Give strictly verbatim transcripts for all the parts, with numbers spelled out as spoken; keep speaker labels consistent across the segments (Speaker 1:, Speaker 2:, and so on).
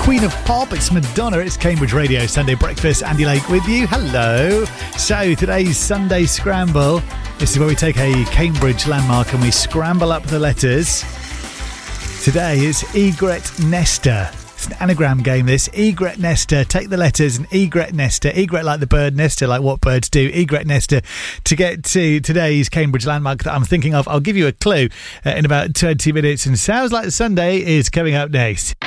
Speaker 1: Queen of Pop. It's Madonna. It's Cambridge Radio Sunday Breakfast. Andy Lake with you. Hello. So today's Sunday Scramble. This is where we take a Cambridge landmark and we scramble up the letters. Today is Egret Nesta. It's an anagram game, this. Egret Nesta. Take the letters and Egret Nesta. Egret like the bird, Nesta like what birds do. Egret Nesta. To get to today's Cambridge landmark that I'm thinking of, I'll give you a clue uh, in about twenty minutes. And Sounds Like Sunday is coming up next.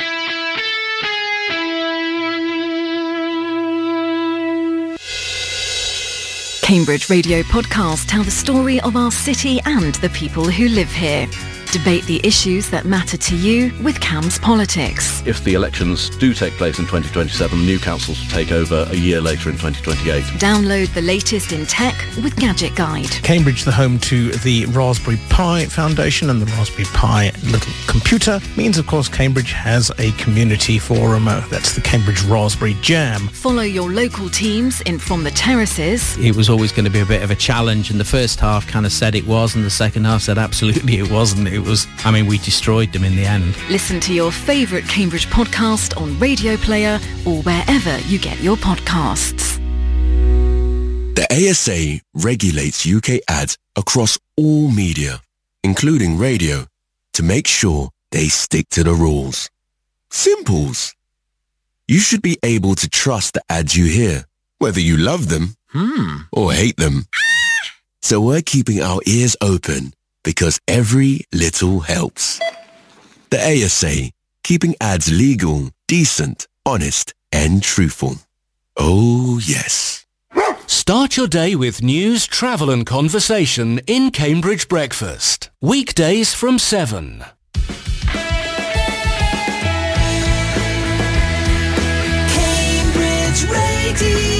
Speaker 2: Cambridge Radio podcasts tell the story of our city and the people who live here. Debate the issues that matter to you with Cam's Politics.
Speaker 3: If the elections do take place in twenty twenty-seven, new councils will take over a year later in twenty twenty-eight.
Speaker 2: Download the latest in tech with Gadget Guide.
Speaker 4: Cambridge, the home to the Raspberry Pi Foundation and the Raspberry Pi Little Computer, means, of course, Cambridge has a community forum. That's the Cambridge Raspberry Jam.
Speaker 2: Follow your local teams in From the Terraces.
Speaker 5: It was always going to be a bit of a challenge, and the first half kind of said it was, and the second half said absolutely it wasn't. It was, I mean, we destroyed them in the end.
Speaker 2: Listen to your favourite Cambridge podcast on Radio Player or wherever you get your podcasts.
Speaker 6: The A S A regulates U K ads across all media, including radio, to make sure they stick to the rules. Simples. You should be able to trust the ads you hear, whether you love them hmm. or hate them. So we're keeping our ears open, because every little helps. The A S A, keeping ads legal, decent, honest, and truthful. Oh, yes.
Speaker 7: Start your day with news, travel and conversation in Cambridge Breakfast. Weekdays from seven.
Speaker 1: Cambridge Radio.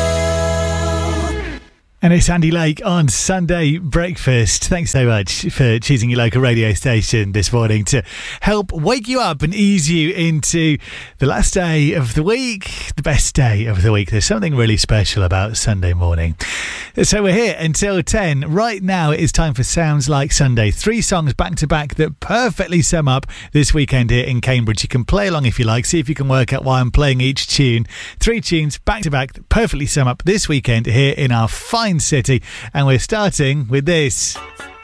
Speaker 1: And it's Andy Lake on Sunday Breakfast. Thanks so much for choosing your local radio station this morning to help wake you up and ease you into the last day of the week, the best day of the week. There's something really special about Sunday morning. So we're here until ten. Right now it is time for Sounds Like Sunday. Three songs back to back that perfectly sum up this weekend here in Cambridge. You can play along if you like. See if you can work out why I'm playing each tune. Three tunes back to back that perfectly sum up this weekend here in our fine city, and we're starting with this.